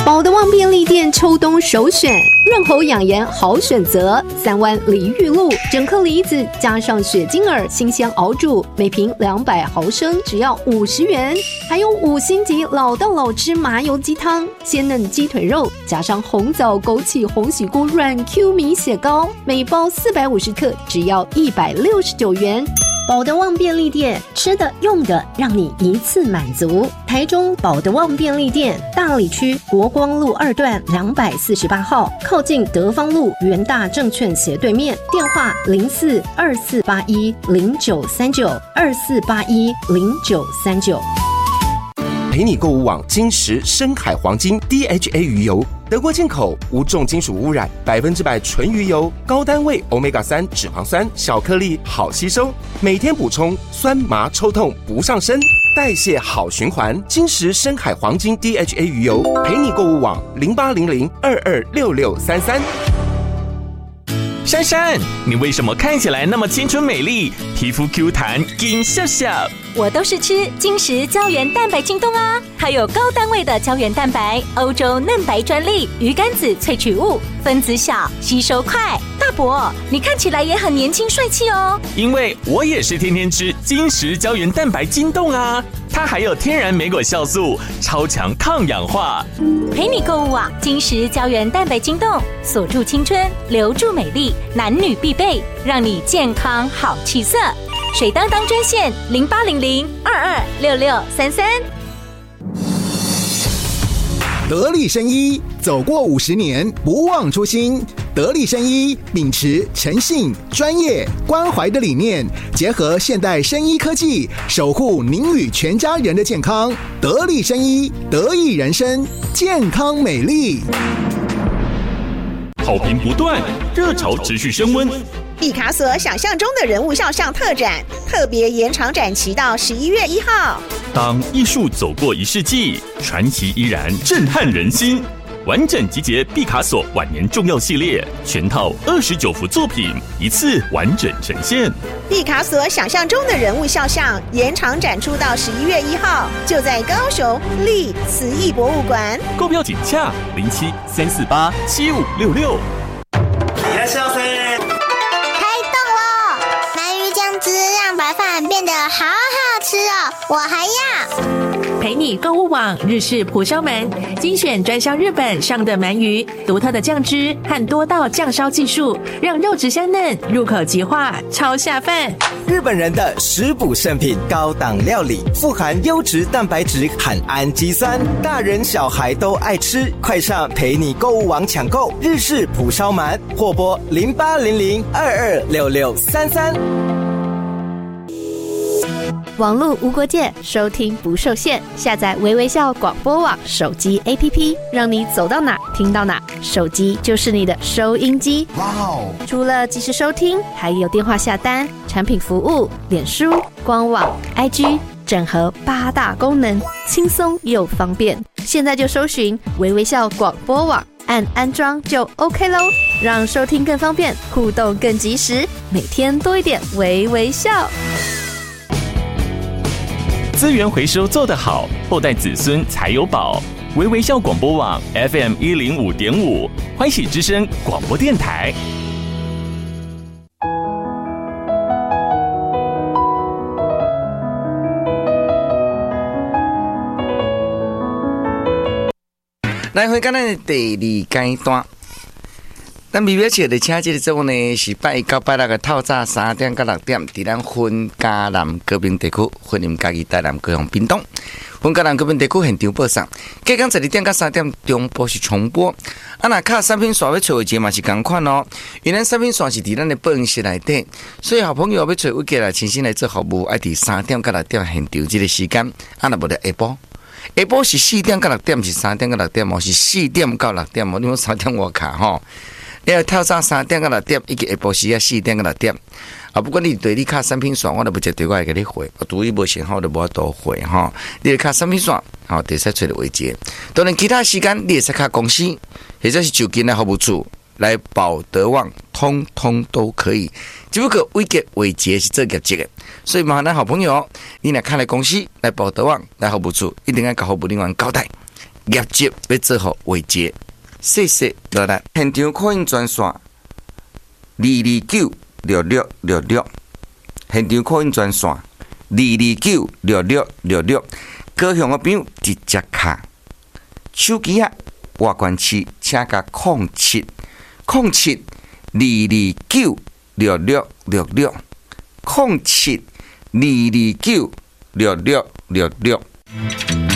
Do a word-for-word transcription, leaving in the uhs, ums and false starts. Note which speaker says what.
Speaker 1: 保德旺便利店秋冬首选，润喉养颜好选择。三湾梨玉露整颗梨子加上雪晶耳，新鲜熬煮，每瓶两百毫升，只要五十元。还有五星级老道老汁麻油鸡汤，鲜嫩鸡腿肉加上红枣、枸杞、红喜菇软 Q 米血糕，每包四百五十克，只要一百六十九元。保德旺便利店，吃的用的让你一次满足。台中保德旺便利店，大里区国光路二段两百四十八号，靠近德芳路元大证券斜对面。电话零四二四八一零九三九二四八一零九三九。
Speaker 2: 陪你购物网金石深海黄金 D H A 鱼油，德国进口，无重金属污染，百分之百纯鱼油，高单位 欧米伽三 脂肪酸，小颗粒好吸收，每天补充，酸麻抽痛不上身，代谢好循环。金石深海黄金 D H A 鱼油，陪你购物网零八零零二二六六三三。
Speaker 3: 珊珊，你为什么看起来那么青春美丽，皮肤 Q 弹，紧笑笑？
Speaker 4: 我都是吃金石胶原蛋白晶冻啊，它有高单位的胶原蛋白，欧洲嫩白专利，鱼肝子萃取物，分子小，吸收快。大伯，你看起来也很年轻帅气哦。
Speaker 3: 因为我也是天天吃金石胶原蛋白晶冻啊，它还有天然莓果酵素，超强抗氧化。
Speaker 4: 陪你购物网，金石胶原蛋白晶冻，锁住青春，留住美丽，男女必备，让你健康好气色。水当当专线零八零零二二六六三三。
Speaker 5: 得力生医走过五十年，不忘初心。得力生医秉持诚信、专业、关怀的理念，结合现代生医科技，守护您与全家人的健康。得力生医，得益人生，健康美丽。
Speaker 3: 好评不断，热潮持续升温。
Speaker 6: 毕卡索想象中的人物肖像特展，特别延长展期到十一月一号。
Speaker 3: 当艺术走过一世纪，传奇依然震撼人心。完整集结毕卡索晚年重要系列，全套二十九幅作品，一次完整呈现。
Speaker 6: 毕卡索想象中的人物肖像延长展出到十一月一号，就在高雄立慈艺博物馆。
Speaker 3: 购票请洽零七三四八七五六六。
Speaker 7: いらっしゃいませ。
Speaker 8: 开动喽！鳗鱼酱汁让白饭变得好好吃哦，我还要。
Speaker 9: 陪你购物网日式蒲烧鳗，精选专销日本上的鳗鱼，独特的酱汁和多道酱烧技术，让肉质香嫩，入口即化，超下饭。
Speaker 10: 日本人的食补圣品，高档料理，富含优质蛋白质和氨基酸，大人小孩都爱吃。快上陪你购物网抢购日式蒲烧鳗，或拨零八零零二二六六三三。
Speaker 1: 网络无国界，收听不受限。下载微微笑广播网手机 A P P， 让你走到哪听到哪，手机就是你的收音机。哇哦！除了即时收听，还有电话下单、产品服务、脸书、官网、I G， 整合八大功能，轻松又方便。现在就搜寻微微笑广播网，按安装就 OK 咯，让收听更方便，互动更及时，每天多一点微微笑。
Speaker 3: 资源回收做得好，后代子孙才有宝。微微笑广播网 F M 一零五点五，欢喜之声广播电台。
Speaker 11: 来回咱的第二阶段，咱微微笑的请这个节目呢是拜一到拜六的透早三点到六点，伫咱分嘉南高屏地区、分林嘉义、台南、高雄、屏东。分嘉南高屏地区现场播送，隔天十二点到三点中播是重播。啊，那卡产品线要找位置嘛是同款哦，因为产品线是伫咱的播音室内底，所以好朋友要找位置来亲身来做服务，爱伫三点到六点现场这个时间，啊那无得下晡。下晡是四点到六点，是三点到六点，哦是四点到六点，哦你讲三点外卡吼。你要透早三点到六点，以及下晡时啊四点到六点。啊，不管你对你卡产品线，我都不接对我会给你回，我对你无信号，我就无法度回哈。你卡产品线，好，得使找到位置。当然，其他时间你也使卡公司，或者是就近的服务处来保德旺，通通都可以。只不过位阶位阶是做业绩的，所以麻烦咱好朋友，你来看来公司来保德旺来服务处，一定要甲服务人员交代。 业绩要做好维持。谢谢落来，现场扩音专线二二九六六六六，现场扩音专线二二九六六六六，高雄的朋友直接卡手机啊，外关区请甲空七空七二二九六六六六空七二二九六六六六。